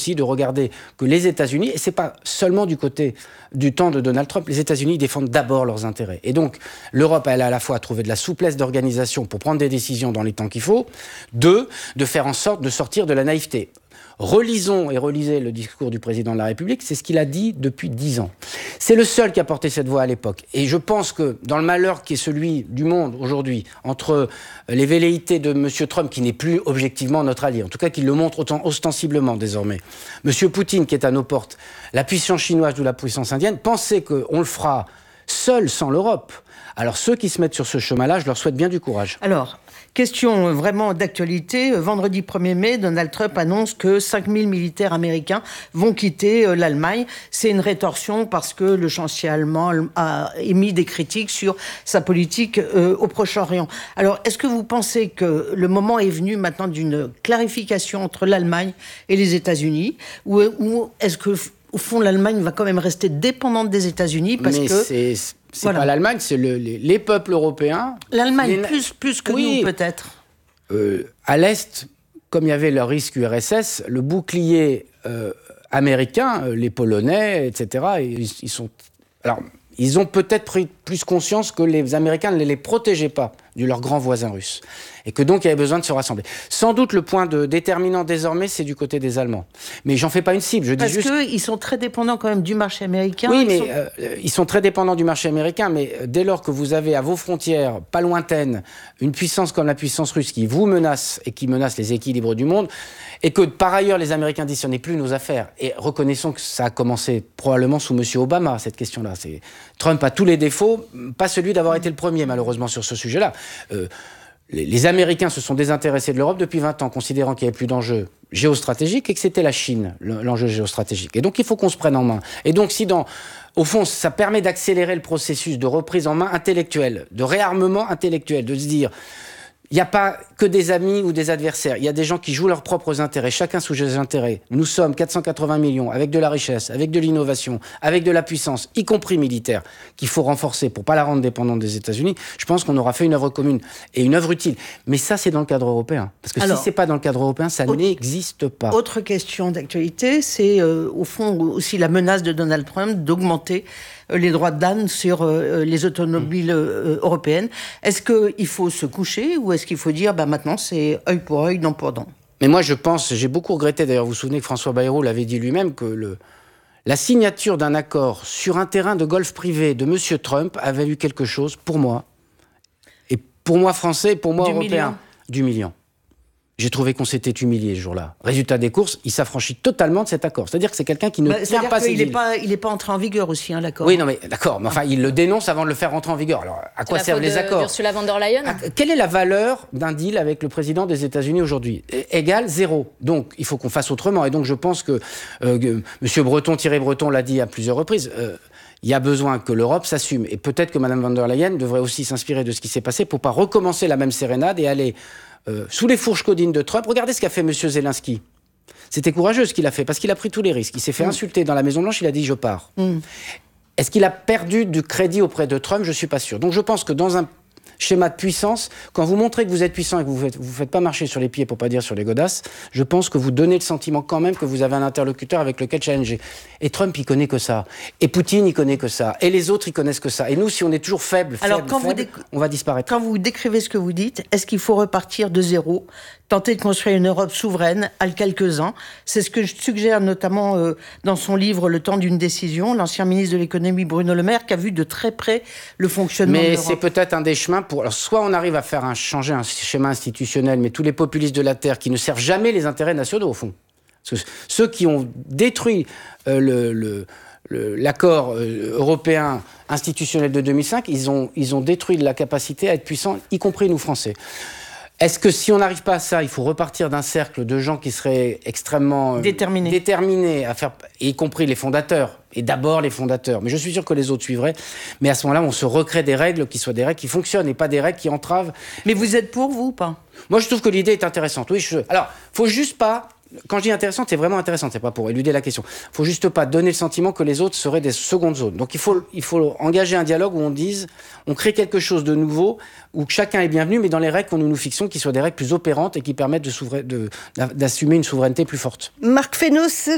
aussi de regarder que les États-Unis, et c'est pas seulement du côté du temps de Donald Trump, les États-Unis défendent d'abord leurs intérêts. Et donc, l'Europe, elle a à la fois trouvé de la souplesse d'organisation pour prendre des décisions dans les temps qu'il faut, de faire en sorte de sortir de la naïveté. Relisons et relisez le discours du président de la République, c'est ce qu'il a dit depuis 10 ans. C'est le seul qui a porté cette voix à l'époque. Et je pense que dans le malheur qui est celui du monde aujourd'hui, entre les velléités de M. Trump, qui n'est plus objectivement notre allié, en tout cas qu'il le montre autant ostensiblement désormais, M. Poutine qui est à nos portes, la puissance chinoise ou la puissance indienne, penser qu'on le fera seul sans l'Europe. Alors ceux qui se mettent sur ce chemin-là, je leur souhaite bien du courage. Alors, question vraiment d'actualité. Vendredi 1er mai, Donald Trump annonce que 5000 militaires américains vont quitter l'Allemagne. C'est une rétorsion parce que le chancelier allemand a émis des critiques sur sa politique au Proche-Orient. Alors, est-ce que vous pensez que le moment est venu maintenant d'une clarification entre l'Allemagne et les États-Unis, ou est-ce que, au fond, l'Allemagne va quand même rester dépendante des États-Unis parce que... C'est voilà. Pas l'Allemagne, c'est les peuples européens. L'Allemagne, plus que nous, peut-être. À l'Est, comme il y avait le risque URSS, le bouclier américain, les Polonais, etc., ils sont... Alors, ils ont peut-être pris plus conscience que les Américains ne les protégeaient pas de leurs grands voisins russes. Et que donc, il y avait besoin de se rassembler. Sans doute, le point déterminant désormais, c'est du côté des Allemands. Mais j'en fais pas une cible. Parce qu'ils sont très dépendants quand même du marché américain. Oui, mais ils sont très dépendants du marché américain. Mais dès lors que vous avez à vos frontières, pas lointaines, une puissance comme la puissance russe qui vous menace et qui menace les équilibres du monde, et que par ailleurs, les Américains disent ce n'est plus nos affaires. Et reconnaissons que ça a commencé probablement sous M. Obama, cette question-là. Trump a tous les défauts, pas celui d'avoir été le premier, malheureusement, sur ce sujet-là. Les Américains se sont désintéressés de l'Europe depuis 20 ans, considérant qu'il n'y avait plus d'enjeu géostratégique et que c'était la Chine, l'enjeu géostratégique. Et donc, il faut qu'on se prenne en main. Et donc, si au fond, ça permet d'accélérer le processus de reprise en main intellectuelle, de réarmement intellectuel, de se dire... Il n'y a pas que des amis ou des adversaires. Il y a des gens qui jouent leurs propres intérêts, chacun sous ses intérêts. Nous sommes 480 millions, avec de la richesse, avec de l'innovation, avec de la puissance, y compris militaire, qu'il faut renforcer pour ne pas la rendre dépendante des États-Unis. Je pense qu'on aura fait une œuvre commune et une œuvre utile. Mais ça, c'est dans le cadre européen. Parce que si ce n'est pas dans le cadre européen, ça n'existe pas. Autre question d'actualité, c'est au fond aussi la menace de Donald Trump d'augmenter les droits de douane sur les automobiles européennes. Est-ce qu'il faut se coucher ou est-ce qu'il faut dire maintenant c'est œil pour œil, dent pour dent? Mais moi je pense, j'ai beaucoup regretté, d'ailleurs vous vous souvenez que François Bayrou l'avait dit lui-même, que la signature d'un accord sur un terrain de golf privé de M. Trump avait eu quelque chose pour moi, et pour moi français, pour moi européen, d'humiliant. J'ai trouvé qu'on s'était humilié ce jour-là. Résultat des courses, il s'affranchit totalement de cet accord. C'est-à-dire que c'est quelqu'un qui ne tient pas ses deals. Il n'est pas entré en vigueur aussi, l'accord. Oui, non, mais d'accord. Mais enfin, il le dénonce avant de le faire rentrer en vigueur. Alors, à quoi servent les accords? Ursula von der Leyen. Quelle est la valeur d'un deal avec le président des États-Unis aujourd'hui? Égale 0. Donc, il faut qu'on fasse autrement. Et donc, je pense que M. Thierry Breton l'a dit à plusieurs reprises. Il y a besoin que l'Europe s'assume. Et peut-être que Mme von der Leyen devrait aussi s'inspirer de ce qui s'est passé pour ne pas recommencer la même sérénade et aller sous les fourches codines de Trump. Regardez ce qu'a fait M. Zelensky. C'était courageux ce qu'il a fait, parce qu'il a pris tous les risques. Il s'est fait insulter dans la Maison-Blanche, il a dit « je pars ». Est-ce qu'il a perdu du crédit auprès de Trump? Je ne suis pas sûr. Donc je pense que dans un schéma de puissance, quand vous montrez que vous êtes puissant et que vous vous faites pas marcher sur les pieds, pour pas dire sur les godasses, je pense que vous donnez le sentiment quand même que vous avez un interlocuteur avec lequel challenger. Et Trump, il connaît que ça. Et Poutine, il connaît que ça. Et les autres, ils connaissent que ça. Et nous, si on est toujours faible, on va disparaître. Quand vous décrivez ce que vous dites, est-ce qu'il faut repartir de zéro, tenter de construire une Europe souveraine à quelques-uns? C'est ce que je suggère notamment dans son livre « Le temps d'une décision », l'ancien ministre de l'économie Bruno Le Maire, qui a vu de très près le fonctionnement de l'Europe. Mais c'est peut-être un des chemins pour... Alors, soit on arrive à changer un schéma institutionnel, mais tous les populistes de la Terre qui ne servent jamais les intérêts nationaux, au fond. Parce que ceux qui ont détruit l'accord européen institutionnel de 2005, ils ont détruit la capacité à être puissants, y compris nous, Français. Est-ce que si on n'arrive pas à ça, il faut repartir d'un cercle de gens qui seraient extrêmement déterminés à faire, y compris les fondateurs, et d'abord les fondateurs. Mais je suis sûr que les autres suivraient. Mais à ce moment-là, on se recrée des règles qui soient des règles qui fonctionnent et pas des règles qui entravent. Mais vous êtes pour, vous, ou pas? Moi, je trouve que l'idée est intéressante. Oui, alors, faut juste pas... Quand je dis intéressante, c'est vraiment intéressant, c'est pas pour éluder la question. Il faut juste pas donner le sentiment que les autres seraient des secondes zones. Donc il faut engager un dialogue où on crée quelque chose de nouveau, où chacun est bienvenu, mais dans les règles que nous nous fixons, qui soient des règles plus opérantes et qui permettent d'assumer une souveraineté plus forte. Marc Fesneau,